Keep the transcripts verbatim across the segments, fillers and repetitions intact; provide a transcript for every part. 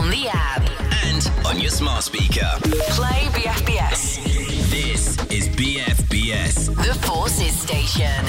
on the app and on your smart speaker. Play B F B S. This is B F B S, The Forces Station.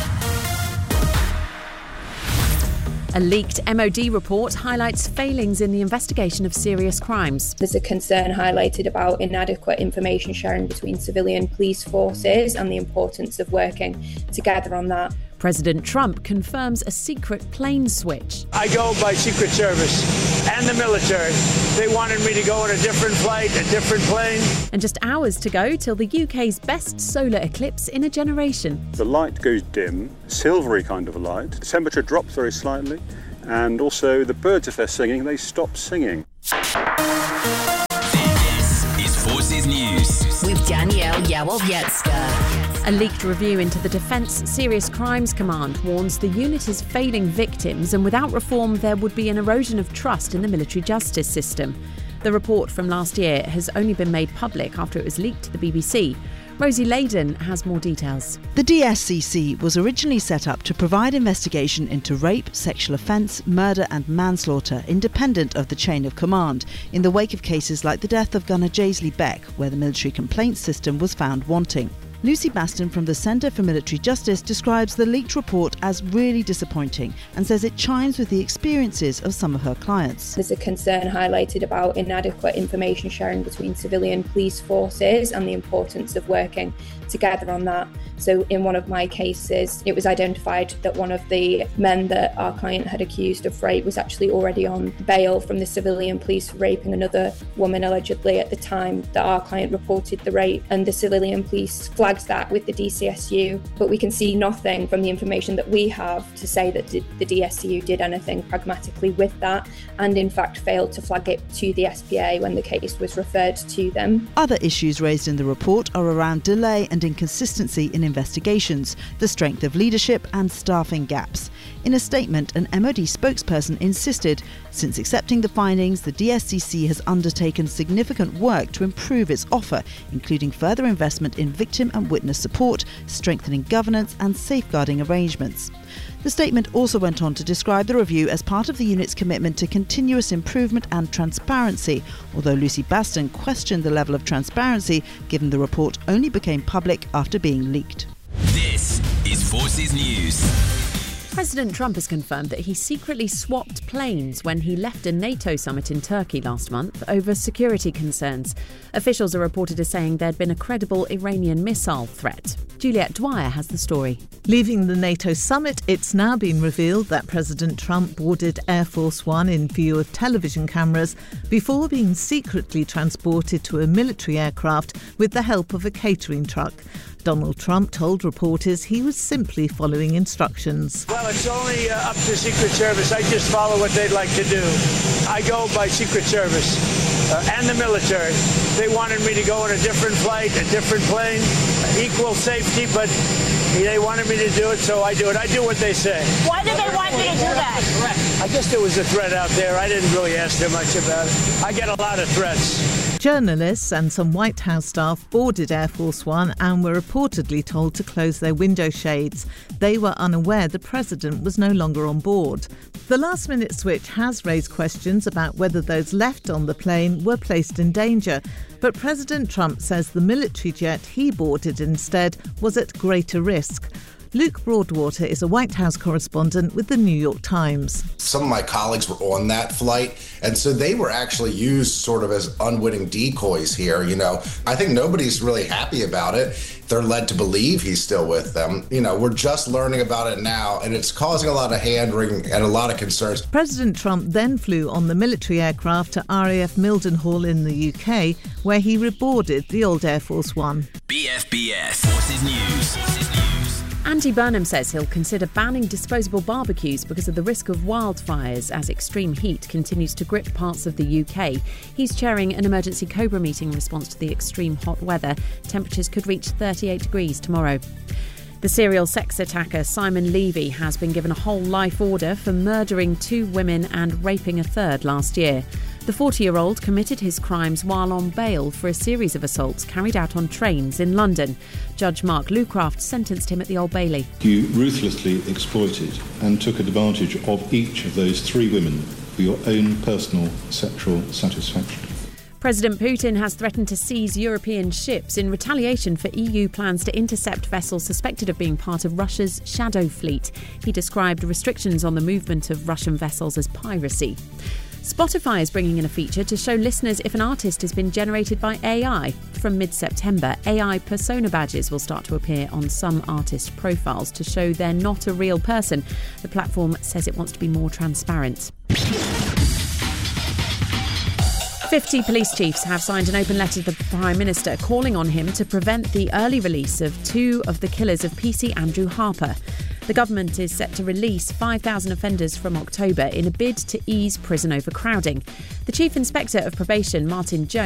A leaked M O D report highlights failings in the investigation of serious crimes. There's a concern highlighted about inadequate information sharing between civilian police forces and the importance of working together on that. President Trump confirms a secret plane switch. I go by Secret Service and the military. They wanted me to go on a different flight, a different plane. And just hours to go till the U K's best solar eclipse in a generation. The light goes dim, silvery kind of a light. The temperature drops very slightly, and also the birds, if they're singing, they stop singing. This is Forces News with Danielle Yawowiecka. A leaked review into the Defence Serious Crimes Command warns the unit is failing victims, and without reform there would be an erosion of trust in the military justice system. The report from last year has only been made public after it was leaked to the B B C. Rosie Layden has more details. The D S C C was originally set up to provide investigation into rape, sexual offence, murder and manslaughter, independent of the chain of command, in the wake of cases like the death of gunner Jaisley Beck, where the military complaints system was found wanting. Lucy Baston from the Centre for Military Justice describes the leaked report as really disappointing and says it chimes with the experiences of some of her clients. There's a concern highlighted about inadequate information sharing between civilian police forces and the importance of working together on that. So in one of my cases, it was identified that one of the men that our client had accused of rape was actually already on bail from the civilian police for raping another woman allegedly at the time that our client reported the rape, and the civilian police flagged that with the D C S U, but we can see nothing from the information that we have to say that the D S C U did anything pragmatically with that, and in fact failed to flag it to the S P A when the case was referred to them. Other issues raised in the report are around delay and inconsistency in investigations, the strength of leadership and staffing gaps. In a statement, an M O D spokesperson insisted, since accepting the findings, the D S C C has undertaken significant work to improve its offer, including further investment in victim and witness support, strengthening governance and safeguarding arrangements. The statement also went on to describe the review as part of the unit's commitment to continuous improvement and transparency, although Lucy Baston questioned the level of transparency given the report only became public after being leaked. This is Forces News. President Trump has confirmed that he secretly swapped planes when he left a NATO summit in Turkey last month over security concerns. Officials are reported as saying there'd been a credible Iranian missile threat. Juliette Dwyer has the story. Leaving the NATO summit, it's now been revealed that President Trump boarded Air Force One in view of television cameras before being secretly transported to a military aircraft with the help of a catering truck. Donald Trump told reporters he was simply following instructions. Well, it's only uh, up to Secret Service. I just follow what they'd like to do. I go by Secret Service uh, and the military. They wanted me to go on a different flight, a different plane, equal safety, but they wanted me to do it, so I do it. I do what they say. Why did they want you to do that? I guess there was a threat out there. I didn't really ask them much about it. I get a lot of threats. Journalists and some White House staff boarded Air Force One and were reportedly told to close their window shades. They were unaware the president was no longer on board. The last-minute switch has raised questions about whether those left on the plane were placed in danger. But President Trump says the military jet he boarded instead was at greater risk. Luke Broadwater is a White House correspondent with the New York Times. Some of my colleagues were on that flight, and so they were actually used sort of as unwitting decoys here. You know, I think nobody's really happy about it. They're led to believe he's still with them. You know, we're just learning about it now, and it's causing a lot of hand-wringing and a lot of concerns. President Trump then flew on the military aircraft to R A F Mildenhall in the U K, where he reboarded the old Air Force One. B F B S Forces News. Forces News. Andy Burnham says he'll consider banning disposable barbecues because of the risk of wildfires as extreme heat continues to grip parts of the U K. He's chairing an emergency Cobra meeting in response to the extreme hot weather. Temperatures could reach thirty-eight degrees tomorrow. The serial sex attacker Simon Levy has been given a whole life order for murdering two women and raping a third last year. The forty-year-old committed his crimes while on bail for a series of assaults carried out on trains in London. Judge Mark Lucraft sentenced him at the Old Bailey. You ruthlessly exploited and took advantage of each of those three women for your own personal sexual satisfaction. President Putin has threatened to seize European ships in retaliation for E U plans to intercept vessels suspected of being part of Russia's shadow fleet. He described restrictions on the movement of Russian vessels as piracy. Spotify is bringing in a feature to show listeners if an artist has been generated by A I. From mid-September, A I persona badges will start to appear on some artist profiles to show they're not a real person. The platform says it wants to be more transparent. fifty police chiefs have signed an open letter to the Prime Minister calling on him to prevent the early release of two of the killers of P C Andrew Harper. The government is set to release five thousand offenders from October in a bid to ease prison overcrowding. The Chief Inspector of Probation, Martin Jones,